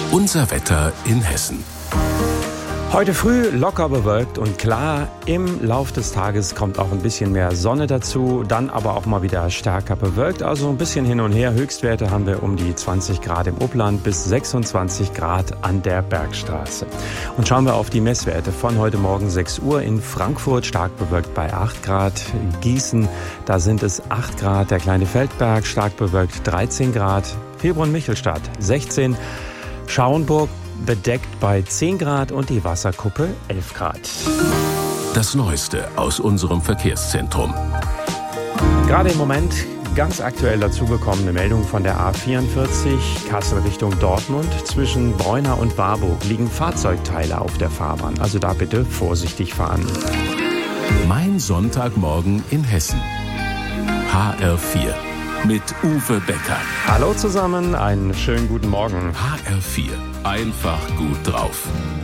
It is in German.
Unser Wetter in Hessen. Heute früh locker bewölkt und klar. Im Lauf des Tages kommt auch ein bisschen mehr Sonne dazu, dann aber auch mal wieder stärker bewölkt. Also ein bisschen hin und her. Höchstwerte haben wir um die 20 Grad im Upland bis 26 Grad an der Bergstraße. Und schauen wir auf die Messwerte von heute Morgen 6 Uhr in Frankfurt. Stark bewölkt bei 8 Grad. Gießen, da sind es 8 Grad. Der kleine Feldberg stark bewölkt 13 Grad. Heilbronn-Michelstadt 16. Schauenburg bedeckt bei 10 Grad und die Wasserkuppe 11 Grad. Das Neueste aus unserem Verkehrszentrum. Gerade im Moment ganz aktuell dazugekommene Meldung von der A44 Kassel Richtung Dortmund. Zwischen Bräuna und Warburg liegen Fahrzeugteile auf der Fahrbahn. Also da bitte vorsichtig fahren. Mein Sonntagmorgen in Hessen. HR4 mit Uwe Becker. Hallo zusammen, einen schönen guten Morgen. HR4. Einfach gut drauf.